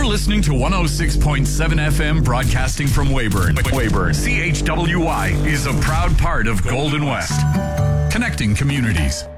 listening to 106.7 FM broadcasting from Weyburn. CHWY is a proud part of Golden West, connecting communities.